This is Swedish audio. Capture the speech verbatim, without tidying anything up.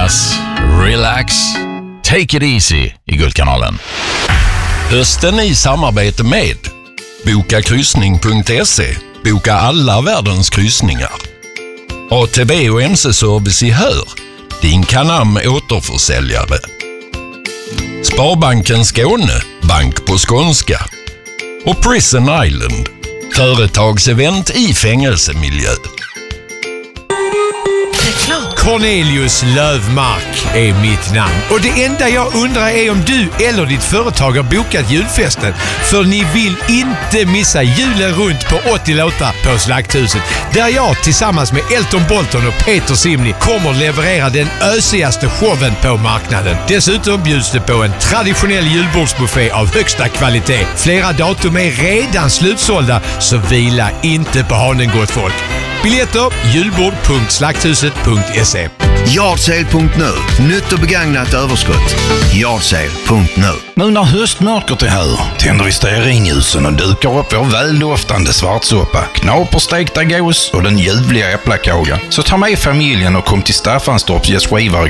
andas, relax, take it easy i Guldkanalen. Hösten i samarbete med boka kryssning punkt se. Boka alla världens kryssningar. A T B och M C-service i Hör. Din Canam återförsäljare. Sparbanken Skåne. Bank på skånska. Och Prison Island. Företagsevent i fängelsemiljö. Cornelius Lövmark är mitt namn. Och det enda jag undrar är om du eller ditt företag har bokat julfesten. För ni vill inte missa julen runt på åttio låtar på Slakthuset. Där jag tillsammans med Elton Bolton och Peter Simni kommer leverera den ösigaste showen på marknaden. Dessutom bjuds det på en traditionell julbordsbuffé av högsta kvalitet. Flera datum är redan slutsålda, så vila inte på hanen, gott folk. Biljetter julbord punkt slakthuset punkt se. Yardsale punkt nu. Nytt och begagnat överskott. Yardsale punkt nu. Nu när höstmörkret är här tänder vi stearinljusen och dukar upp vår väldoftande svartsoppa, knaperstekta gås och den ljuvliga äpplakagan. Så ta med familjen och kom till Staffanstorps gästgivare